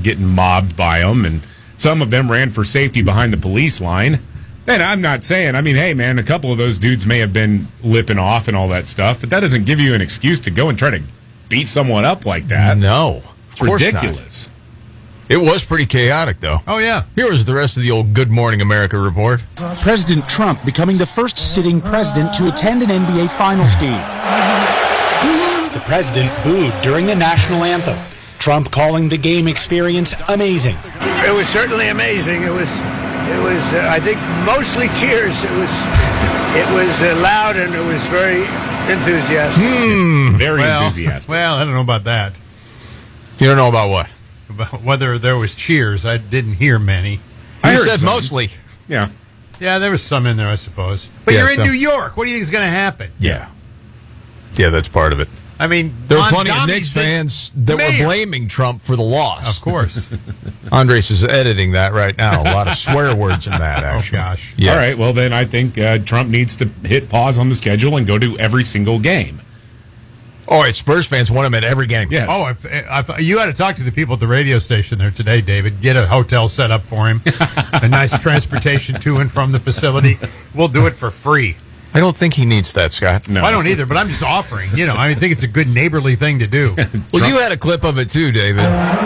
getting mobbed by them, and some of them ran for safety behind the police line. And I'm not saying, hey, man, a couple of those dudes may have been lipping off and all that stuff, but that doesn't give you an excuse to go and try to beat someone up like that. No. It's ridiculous. It was pretty chaotic, though. Oh, yeah. Here was the rest of the old Good Morning America report. President Trump becoming the first sitting president to attend an NBA Finals game. The president booed during the national anthem. Trump calling the game experience amazing. It was certainly amazing. It was I think, mostly cheers. It was loud and it was very enthusiastic. Very enthusiastic. Well, I don't know about that. You don't know about what? About whether there was cheers. I didn't hear many. I said some. Mostly. Yeah. Yeah, there was some in there, I suppose. But you're in New York. What do you think is going to happen? Yeah. Yeah, that's part of it. I mean, there were plenty of Knicks fans that were blaming Trump for the loss. Of course. Andres is editing that right now. A lot of swear words in that, actually. Oh, gosh. Yeah. All right, well, then I think Trump needs to hit pause on the schedule and go to every single game. All right, Spurs fans want him at every game. Yes. Oh, if you had to talk to the people at the radio station there today, David. Get a hotel set up for him. A nice transportation to and from the facility. We'll do it for free. I don't think he needs that, Scott. No. I don't either, but I'm just offering. I think it's a good neighborly thing to do. Well, you had a clip of it too, David.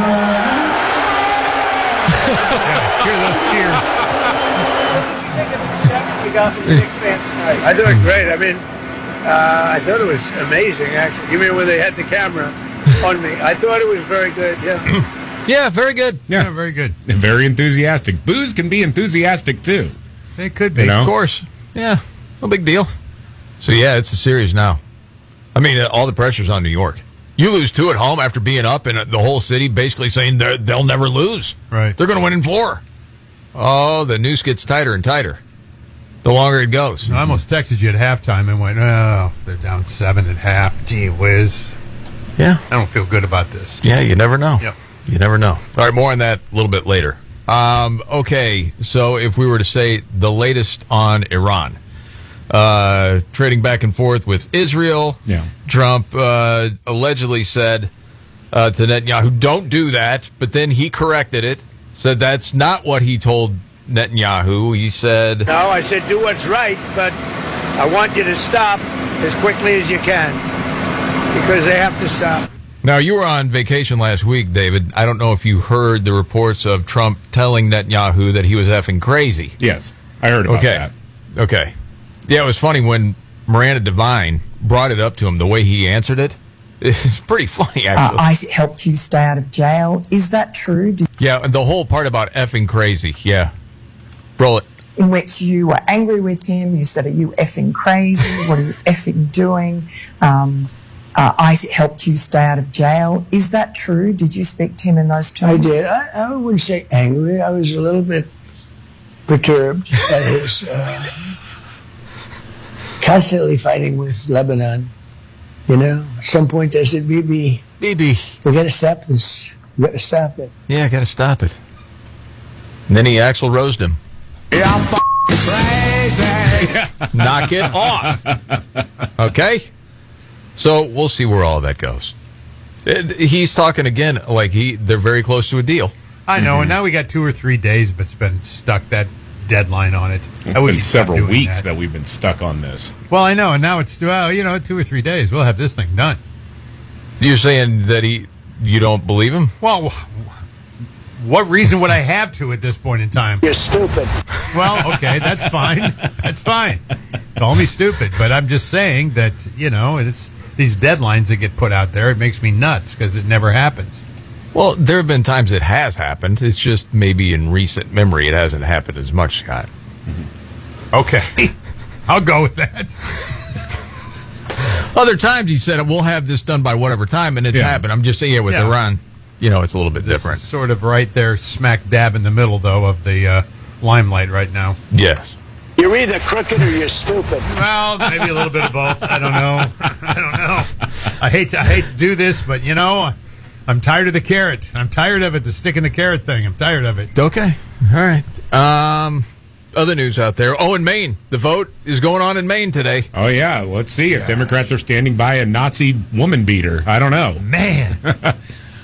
Yeah, hear those cheers. I thought it was great. I thought it was amazing, actually. You mean when they had the camera on me? I thought it was very good, yeah. Yeah, very good. Yeah, very good. Very enthusiastic. Booze can be enthusiastic, too. It could be. Of course. Yeah, no big deal. So, yeah, it's a series now. All the pressure's on New York. You lose 2 at home after being up and the whole city basically saying they'll never lose. Right. They're going to win in 4. Oh, the noose gets tighter and tighter the longer it goes. I almost texted you at halftime and went, oh, they're down 7 at half. Gee whiz. Yeah. I don't feel good about this. Yeah, you never know. Yep. You never know. All right, more on that a little bit later. Okay, so if we were to say the latest on Iran, trading back and forth with Israel, Trump allegedly said to Netanyahu, don't do that, but then he corrected it, said that's not what he told Netanyahu. He said, No, I said do what's right, but I want you to stop as quickly as you can because they have to stop. Now, you were on vacation last week, David. I don't know if you heard the reports of Trump telling Netanyahu that he was effing crazy. Yes, I heard about that. Okay. Yeah, it was funny when Miranda Devine brought it up to him, the way he answered it. It's pretty funny, actually. I helped you stay out of jail. Is that true? Yeah, and the whole part about effing crazy. Yeah. Roll it. In which you were angry with him. You said, are you effing crazy? What are you effing doing? I helped you stay out of jail. Is that true? Did you speak to him in those terms? I did. I wouldn't say angry. I was a little bit perturbed at his constantly fighting with Lebanon. At some point I said, Bibi, we got to stop this. We got to stop it. Yeah, got to stop it. And then he Axl Rosed him. Yeah, I'm crazy. Knock it off. Okay? So we'll see where all of that goes. He's talking again like they're very close to a deal. I know, and now we got 2 or 3 days, but it's been stuck that deadline on it. It's been several weeks that we've been stuck on this. Well, I know, and now it's 2 or 3 days. We'll have this thing done. You're saying that you don't believe him? Well, what reason would I have to at this point in time? You're stupid. Well, okay, that's fine. That's fine. Call me stupid, but I'm just saying that, it's these deadlines that get put out there. It makes me nuts because it never happens. Well, there have been times it has happened. It's just maybe in recent memory it hasn't happened as much, Scott. Mm-hmm. Okay. I'll go with that. Other times he said, we'll have this done by whatever time, and it's happened. I'm just saying, with Iran, it's a little bit different. Sort of right there, smack dab in the middle, though, of the limelight right now. Yes. You're either crooked or you're stupid. Well, maybe a little bit of both. I don't know. I hate to do this, but, I'm tired of the carrot. I'm tired of it, the stick in the carrot thing. I'm tired of it. Okay. All right. Other news out there. Oh, in Maine. The vote is going on in Maine today. Oh, yeah. Let's see if Democrats are standing by a Nazi woman beater. I don't know. Man.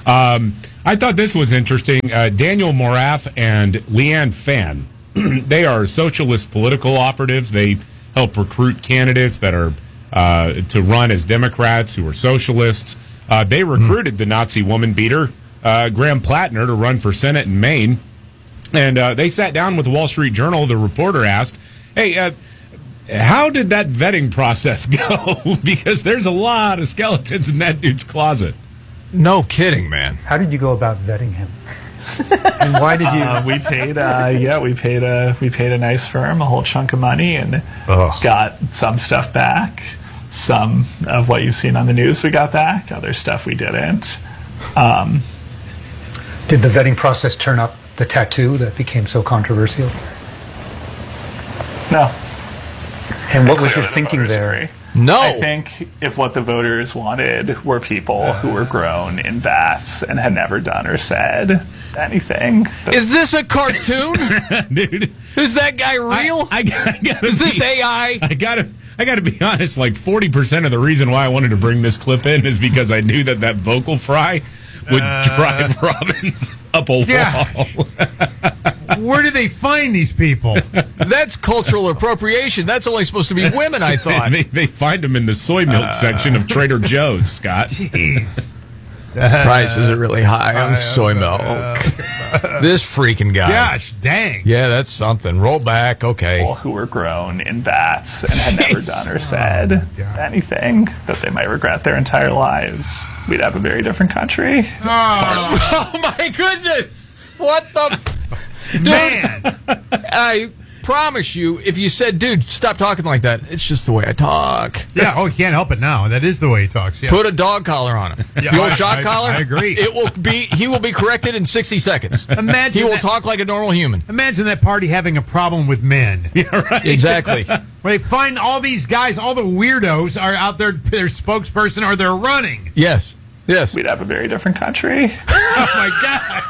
I thought this was interesting. Daniel Moraff and Leanne Fan, they are socialist political operatives. They help recruit candidates that are to run as Democrats who are socialists. They recruited the Nazi woman beater, Graham Plattner, to run for Senate in Maine. And they sat down with the Wall Street Journal. The reporter asked, hey, how did that vetting process go? Because there's a lot of skeletons in that dude's closet. No kidding, man. How did you go about vetting him? And why did you? We paid a nice firm a whole chunk of money and got some stuff back. Some of what you've seen on the news we got back. Other stuff we didn't. Did the vetting process turn up the tattoo that became so controversial? No. And what was your thinking there? No. I think if what the voters wanted were people who were grown in vats and had never done or said anything. Is this a cartoon? Dude. Is that guy real? Is this AI? I gotta be honest, like 40% of the reason why I wanted to bring this clip in is because I knew that vocal fry would drive Robbins up a wall. Where do they find these people? That's cultural appropriation. That's only supposed to be women, I thought. They find them in the soy milk section of Trader Joe's, Scott. Jeez. Prices are really high on soy milk. This freaking guy. Gosh, dang. Yeah, that's something. Roll back. Okay. People who were grown in vats and had never done or said anything that they might regret their entire lives, we'd have a very different country. Oh my goodness. What the... Dude, man. I promise you, if you said, dude, stop talking like that, it's just the way I talk. Yeah, you can't help it now. That is the way he talks. Yeah. Put a dog collar on him. Yeah, the old shot collar? I agree. He will be corrected in 60 seconds. Imagine he will that- talk like a normal human. Imagine that party having a problem with men. Yeah, right. Exactly. Where they find all these guys, all the weirdos are out there, their spokesperson, or they're running. Yes. We'd have a very different country. Oh, my God.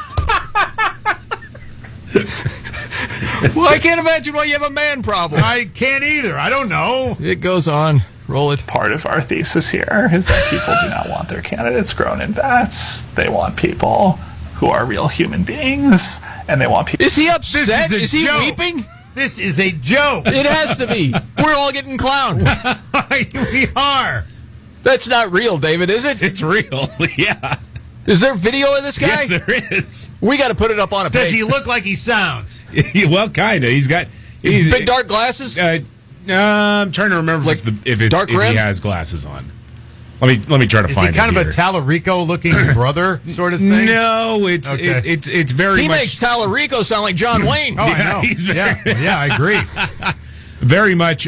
Well, I can't imagine why you have a man problem. I can't either. I don't know. It goes on. Roll it. Part of our thesis here is that people do not want their candidates grown in vats. They want people who are real human beings, and they want people... Is he upset? This Is he joke. weeping? This is a joke. It has to be. We're all getting clowned. We are. That's not real, David, is it? It's real, yeah. Is there video of this guy? Yes, there is. We got to put it up on a page. Does he look like he sounds? Well, kind of. He's big dark glasses? I'm trying to remember Like if dark he rim? has glasses on. Let me try to Is find he kind it of here. a Tallarico looking brother sort of thing? No, it's Okay. it's very He much makes Tallarico sound like John Wayne. Oh, Yeah, I know. he's very- Yeah, I agree. very much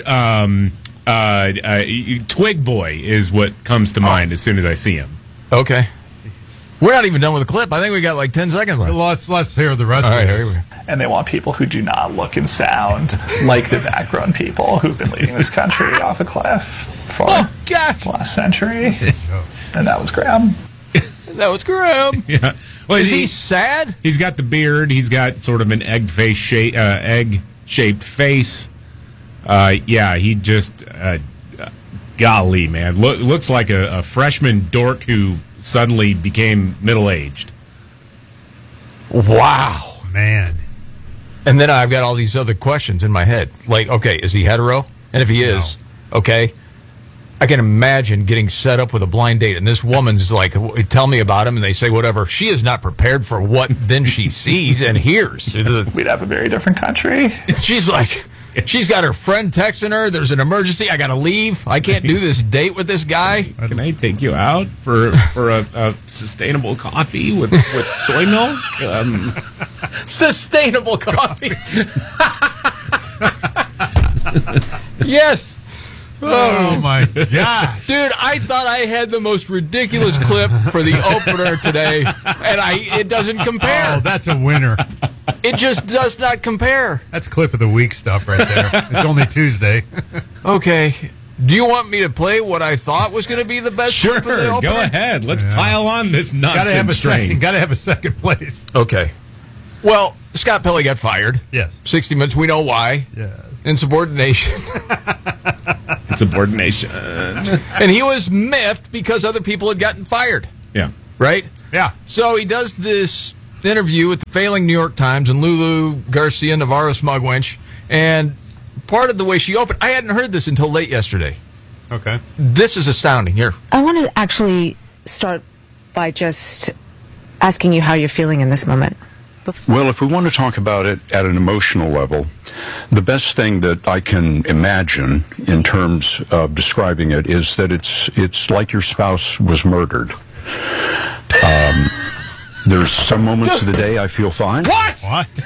Twig Boy is what comes to mind as soon as I see him. Okay. We're not even done with the clip. I think we got like 10 seconds left. Let's hear the rest All right, of here this. we go. And they want people who do not look and sound like the background people who've been leading this country off a cliff for God. the last century. And that was Graham. That was Graham. Yeah. Well, Is he sad? He's got the beard. He's got sort of an egg-shaped face. Yeah, he just golly, man, looks like a freshman dork who suddenly became middle-aged. Wow. Man. And then I've got all these other questions in my head. Like, okay, is he hetero? And if he is, okay, I can imagine getting set up with a blind date, and this woman's like, tell me about him, and they say whatever. She is not prepared for what then she sees and hears. We'd have a very different country. She's like, she's got her friend texting her, there's an emergency, I got to leave. I can't do this date with this guy. Can I take you out for a sustainable coffee with soy milk? Sustainable coffee. Yes. Oh, my gosh. Dude, I thought I had the most ridiculous clip for the opener today, and it doesn't compare. Oh, that's a winner. It just does not compare. That's clip of the week stuff right there. It's only Tuesday. Okay. Do you want me to play what I thought was going to be the best Sure, clip of the opener? go ahead. Let's pile on this nonsense train. Got to have a second place. Okay. Well, Scott Pelley got fired. Yes. 60 Minutes, we know why. Yes. Insubordination. Insubordination. And he was miffed because other people had gotten fired. Yeah. Right? Yeah. So he does this interview with the failing New York Times and Lulu Garcia Navarro Smugwench, and part of the way she opened, I hadn't heard this until late yesterday. Okay. This is astounding. Here. I want to actually start by just asking you how you're feeling in this moment. Well, if we want to talk about it at an emotional level, the best thing that I can imagine in terms of describing it is that it's like your spouse was murdered. There's some moments of the day I feel fine. What?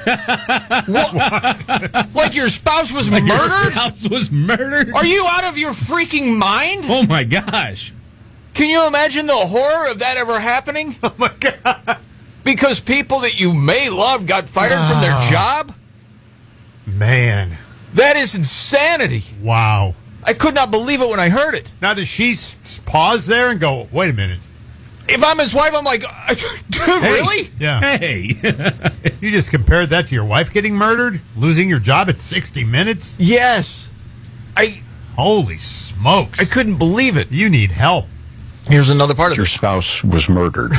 What? Like your spouse was Like murdered? Your spouse was murdered? Are you out of your freaking mind? Oh, my gosh. Can you imagine the horror of that ever happening? Oh, my God. Because people that you may love got fired from their job? Man. That is insanity. Wow. I could not believe it when I heard it. Now, does she pause there and go, wait a minute? If I'm his wife, I'm like, dude, really? Yeah. Hey. You just compared that to your wife getting murdered? Losing your job at 60 Minutes? Yes. Holy smokes. I couldn't believe it. You need help. Here's another part of your spouse was murdered.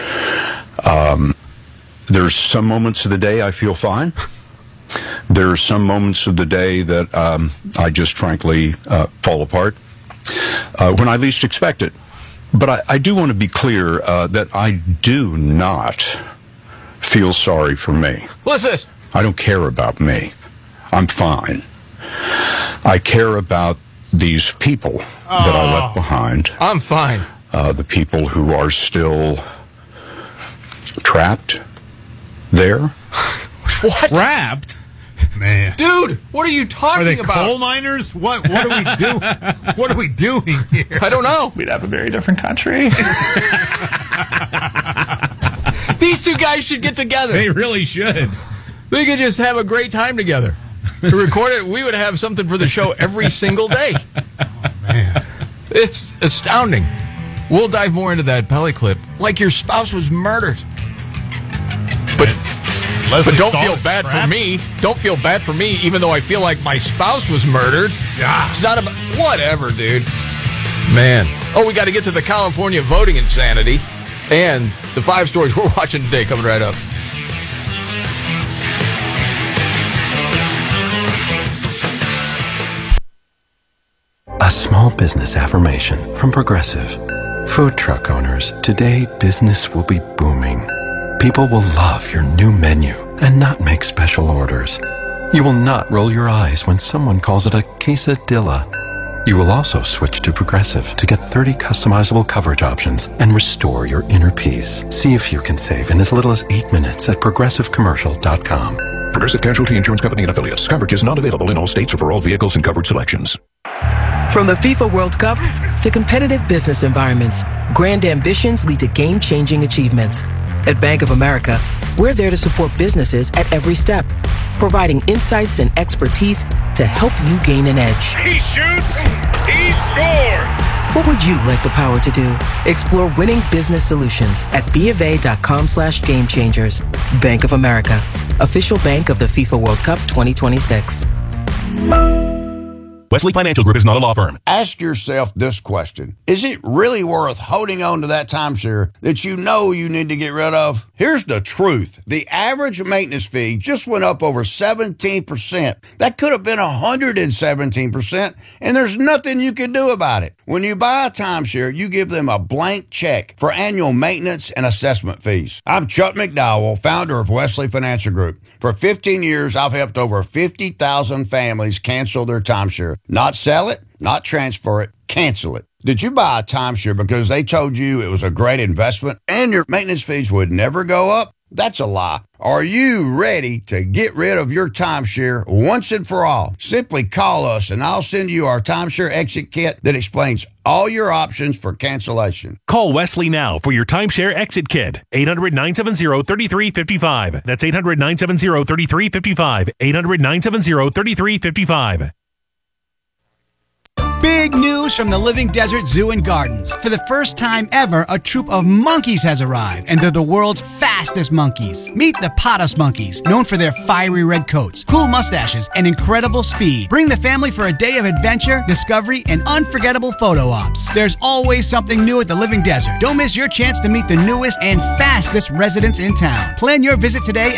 There's some moments of the day I feel fine. There are some moments of the day that I just frankly fall apart when I least expect it. But I do want to be clear that I do not feel sorry for me. What's this? I don't care about me. I'm fine. I care about these people that I left behind. I'm fine. The people who are still trapped there. What? Trapped? Man. Dude, what are you talking Are they about? coal miners? What are we doing? What are we doing here? I don't know. We'd have a very different country. These two guys should get together. They really should. They could just have a great time together. To record it, we would have something for the show every single day. Oh, man. It's astounding. We'll dive more into that Pele clip. Like your spouse was murdered. But don't feel bad for me. Don't feel bad for me, even though I feel like my spouse was murdered. Yeah. It's not about... Whatever, dude. Man. Oh, we got to get to the California voting insanity. And the 5 stories we're watching today coming right up. A small business affirmation from Progressive. Food truck owners, today business will be booming. People will love your new menu and not make special orders. You will not roll your eyes when someone calls it a quesadilla. You will also switch to Progressive to get 30 customizable coverage options and restore your inner peace. See if you can save in as little as 8 minutes at progressivecommercial.com. Progressive Casualty Insurance Company and Affiliates. Coverage is not available in all states or for all vehicles and coverage selections. From the FIFA World Cup to competitive business environments, grand ambitions lead to game-changing achievements. At Bank of America, we're there to support businesses at every step, providing insights and expertise to help you gain an edge. He shoots, he scores! What would you like the power to do? Explore winning business solutions at BofA.com/gamechangers. Bank of America, official bank of the FIFA World Cup 2026. Wesley Financial Group is not a law firm. Ask yourself this question. Is it really worth holding on to that timeshare that you know you need to get rid of? Here's the truth. The average maintenance fee just went up over 17%. That could have been 117%, and there's nothing you can do about it. When you buy a timeshare, you give them a blank check for annual maintenance and assessment fees. I'm Chuck McDowell, founder of Wesley Financial Group. For 15 years, I've helped over 50,000 families cancel their timeshare. Not sell it, not transfer it, cancel it. Did you buy a timeshare because they told you it was a great investment and your maintenance fees would never go up? That's a lie. Are you ready to get rid of your timeshare once and for all? Simply call us and I'll send you our timeshare exit kit that explains all your options for cancellation. Call Wesley now for your timeshare exit kit. 800-970-3355. That's 800-970-3355. 800-970-3355. Big news from the Living Desert Zoo and Gardens. For the first time ever, a troop of monkeys has arrived, and they're the world's fastest monkeys. Meet the Patos monkeys, known for their fiery red coats, cool mustaches, and incredible speed. Bring the family for a day of adventure, discovery, and unforgettable photo ops. There's always something new at the Living Desert. Don't miss your chance to meet the newest and fastest residents in town. Plan your visit today